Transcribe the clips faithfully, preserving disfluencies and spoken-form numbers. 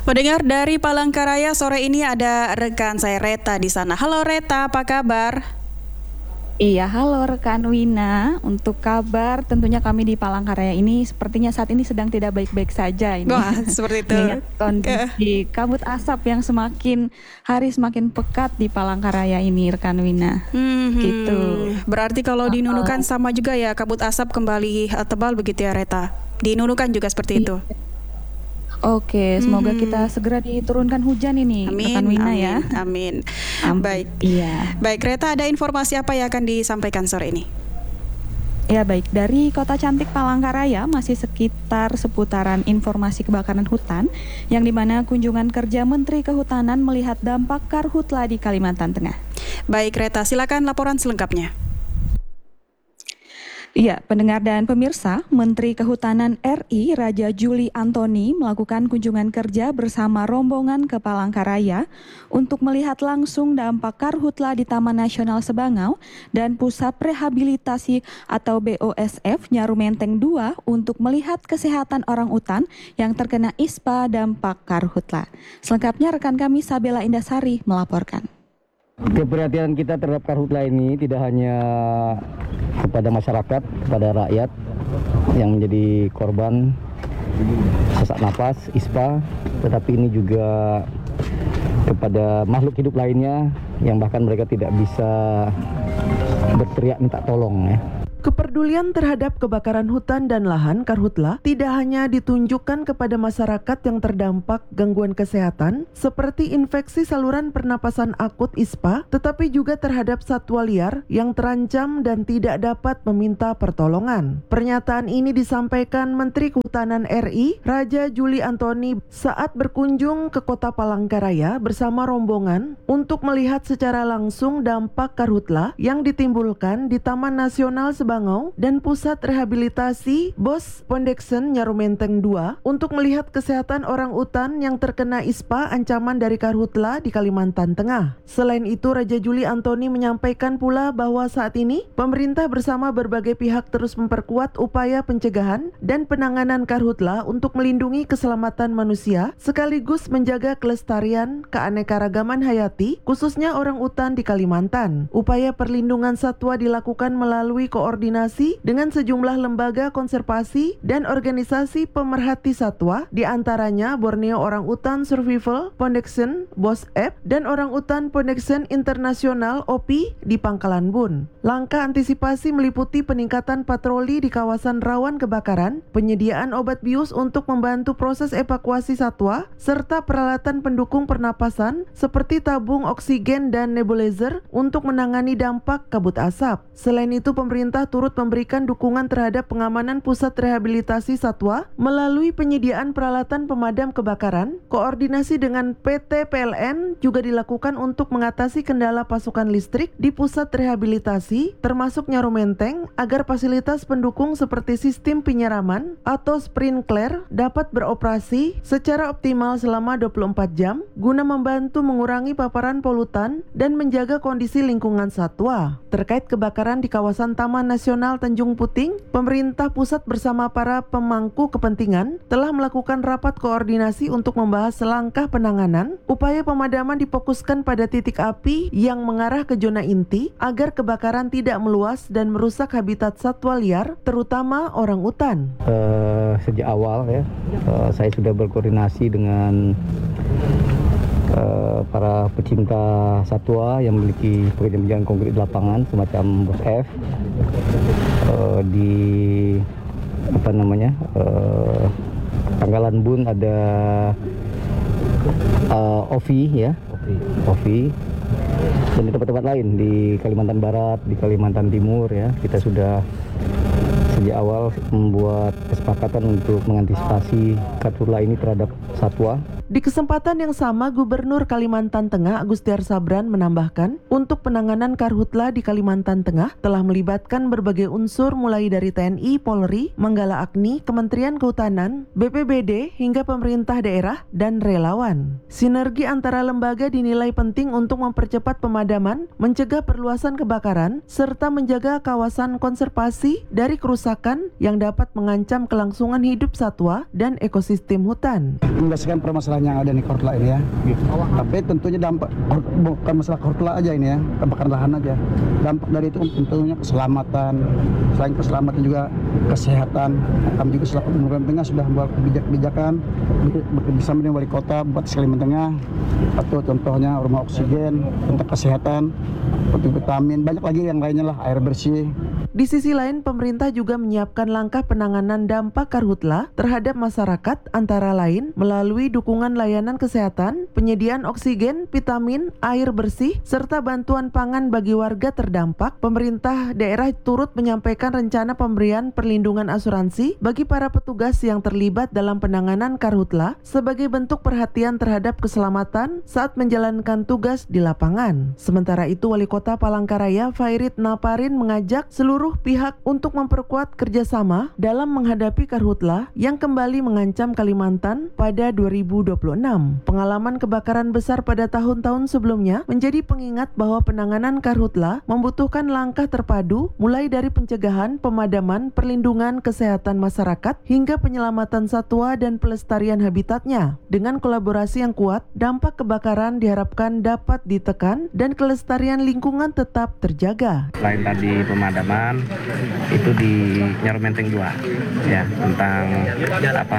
Pendengar dari Palangkaraya, sore ini ada rekan saya Reta di sana. Halo Reta, apa kabar? Iya, halo rekan Wina. Untuk kabar tentunya kami di Palangkaraya ini sepertinya saat ini sedang tidak baik-baik saja ini. Wah, seperti itu. Mengingat kondisi kabut asap yang semakin hari semakin pekat di Palangkaraya ini, rekan Wina. Hmm, Gitu. Berarti kalau di Nunukan sama juga ya, kabut asap kembali uh, tebal begitu ya Reta? Di Nunukan juga seperti itu? Oke, semoga Hmm. kita segera diturunkan hujan ini, Amin, rekan Wina amin, ya. amin. Amin. Baik, Iya. baik Reta, ada informasi apa yang akan disampaikan sore ini? Ya baik, dari Kota Cantik Palangkaraya masih sekitar seputaran informasi kebakaran hutan yang dimana kunjungan kerja Menteri Kehutanan melihat dampak karhutla di Kalimantan Tengah. Baik Reta, silakan laporan selengkapnya. Iya, pendengar dan pemirsa, Menteri Kehutanan R I Raja Juli Antoni melakukan kunjungan kerja bersama rombongan ke Palangkaraya untuk melihat langsung dampak karhutla di Taman Nasional Sebangau dan Pusat Rehabilitasi atau B O S F Nyaru Menteng dua untuk melihat kesehatan orang utan yang terkena ispa dampak karhutla. Selengkapnya rekan kami Sabela Indasari melaporkan. Keperhatian kita terhadap karhutla ini tidak hanya kepada masyarakat, kepada rakyat yang menjadi korban sesak napas, ispa, tetapi ini juga kepada makhluk hidup lainnya yang bahkan mereka tidak bisa berteriak minta tolong ya. Kepedulian terhadap kebakaran hutan dan lahan karhutla tidak hanya ditunjukkan kepada masyarakat yang terdampak gangguan kesehatan seperti infeksi saluran pernapasan akut ispa, tetapi juga terhadap satwa liar yang terancam dan tidak dapat meminta pertolongan. Pernyataan ini disampaikan Menteri Kehutanan R I Raja Juli Antoni saat berkunjung ke Kota Palangkaraya bersama rombongan untuk melihat secara langsung dampak karhutla yang ditimbulkan di Taman Nasional Sebangau Bangau dan Pusat Rehabilitasi Bos Pondeksen Nyaru Menteng dua untuk melihat kesehatan orang utan yang terkena ispa ancaman dari karhutla di Kalimantan Tengah. Selain itu, Raja Juli Antoni menyampaikan pula bahwa saat ini pemerintah bersama berbagai pihak terus memperkuat upaya pencegahan dan penanganan karhutla untuk melindungi keselamatan manusia sekaligus menjaga kelestarian keanekaragaman hayati khususnya orang utan di Kalimantan. Upaya perlindungan satwa dilakukan melalui koordinasi koordinasi dengan sejumlah lembaga konservasi dan organisasi pemerhati satwa, di antaranya Borneo Orang Utan Survival Pondeksen Bos F dan Orang Utan Pondeksen Internasional O P I di Pangkalan Bun. Langkah antisipasi meliputi peningkatan patroli di kawasan rawan kebakaran, penyediaan obat bius untuk membantu proses evakuasi satwa, serta peralatan pendukung pernapasan seperti tabung oksigen dan nebulizer untuk menangani dampak kabut asap. Selain itu, pemerintah turut memberikan dukungan terhadap pengamanan pusat rehabilitasi satwa melalui penyediaan peralatan pemadam kebakaran. Koordinasi dengan P T P L N juga dilakukan untuk mengatasi kendala pasokan listrik di pusat rehabilitasi termasuk Nyaru Menteng agar fasilitas pendukung seperti sistem penyiraman atau sprinkler dapat beroperasi secara optimal selama dua puluh empat jam guna membantu mengurangi paparan polutan dan menjaga kondisi lingkungan satwa. Terkait kebakaran di kawasan Taman Nasional Tanjung Puting, pemerintah pusat bersama para pemangku kepentingan telah melakukan rapat koordinasi untuk membahas langkah penanganan. Upaya pemadaman difokuskan pada titik api yang mengarah ke zona inti agar kebakaran tidak meluas dan merusak habitat satwa liar, terutama orang utan. Uh, sejak awal ya, uh, saya sudah berkoordinasi dengan Uh, para pecinta satwa yang memiliki pekerjaan-pekerjaan konkret di lapangan semacam Bos F uh, di apa namanya uh, Pangkalan Bun ada uh, O V I ya O V I dan di tempat-tempat lain di Kalimantan Barat, di Kalimantan Timur ya, kita sudah sejak awal membuat kesepakatan untuk mengantisipasi karhutla ini terhadap satwa. Di kesempatan yang sama, Gubernur Kalimantan Tengah Agustiar Sabran menambahkan, untuk penanganan karhutla di Kalimantan Tengah telah melibatkan berbagai unsur mulai dari T N I, Polri, Manggala Agni, Kementerian Kehutanan, B P B D, hingga pemerintah daerah dan relawan. Sinergi antara lembaga dinilai penting untuk mempercepat pemadaman, mencegah perluasan kebakaran, serta menjaga kawasan konservasi dari kerusakan kerusakan yang dapat mengancam kelangsungan hidup satwa dan ekosistem hutan. Menyelesaikan permasalahan yang ada di Karhutla ini ya. Tapi tentunya dampak bukan masalah Karhutla aja ini ya, kebakaran lahan aja. Dampak dari itu tentunya keselamatan, selain keselamatan juga kesehatan. Kami juga selaku Kalimantan Tengah sudah membuat kebijakan bekerjasama dengan Wali Kota Bupati Kalimantan Tengah, atau contohnya rumah oksigen, tentang kesehatan, vitamin, banyak lagi yang lainnya lah, air bersih. Di sisi lain, pemerintah juga menyiapkan langkah penanganan dampak karhutla terhadap masyarakat, antara lain melalui dukungan layanan kesehatan, penyediaan oksigen, vitamin, air bersih, serta bantuan pangan bagi warga terdampak. Pemerintah daerah turut menyampaikan rencana pemberian perlindungan asuransi bagi para petugas yang terlibat dalam penanganan karhutla sebagai bentuk perhatian terhadap keselamatan saat menjalankan tugas di lapangan. Sementara itu, Wali Kota Palangkaraya Fairit Naparin mengajak seluruh pihak untuk memperkuat kerjasama dalam menghadapi karhutla yang kembali mengancam Kalimantan pada dua ribu dua puluh enam. Pengalaman kebakaran besar pada tahun-tahun sebelumnya menjadi pengingat bahwa penanganan karhutla membutuhkan langkah terpadu mulai dari pencegahan, pemadaman, perlindungan kesehatan masyarakat hingga penyelamatan satwa dan pelestarian habitatnya. Dengan kolaborasi yang kuat, dampak kebakaran diharapkan dapat ditekan dan kelestarian lingkungan tetap terjaga. Selain tadi pemadaman, itu di Nyaru Menteng dua ya, tentang apa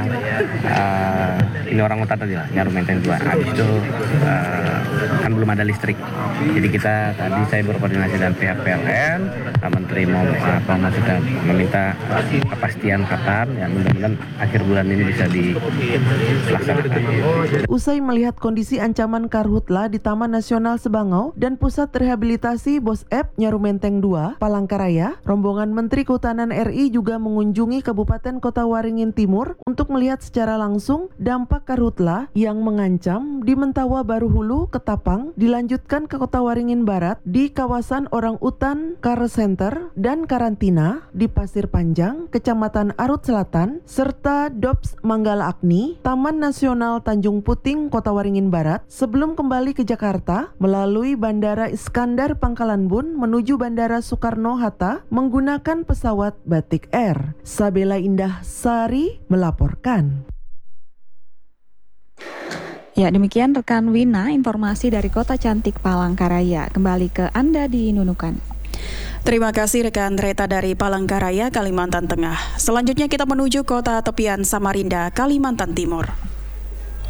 uh, ini orang hutan tadi lah, Nyaru Menteng dua. Habis itu uh, kan belum ada listrik, jadi kita tadi saya berkoordinasi dengan pihak P L N, Pak Menteri mau apa maksudnya meminta kepastian kapan, ya mudah-mudahan akhir bulan ini bisa dilaksanakan. Usai melihat kondisi ancaman karhutla di Taman Nasional Sebangau dan Pusat Rehabilitasi Bosep Nyaru Menteng dua, Palangkaraya, rombongan Menteri Kehutanan R I juga mengunjungi Kabupaten Kota Waringin Timur untuk melihat secara langsung dampak karhutla yang mengancam di Mentawa Baru Hulu, Ketapang, dilanjutkan ke Kota Waringin Barat di kawasan Orang Utan, Care Center, dan karantina di Pasir Panjang, Kecamatan Arut Selatan, serta Dops Manggala Agni, Taman Nasional Tanjung Puting, Kota Waringin Barat, sebelum kembali ke Jakarta melalui Bandara Iskandar Pangkalan Bun menuju Bandara Soekarno-Hatta menggunakan pesawat Batik Air. Sabela Indah Sari melaporkan. Ya, demikian rekan Wina, informasi dari Kota Cantik Palangkaraya. Kembali ke Anda di Nunukan. Terima kasih rekan Reta dari Palangkaraya, Kalimantan Tengah. Selanjutnya kita menuju kota tepian Samarinda, Kalimantan Timur.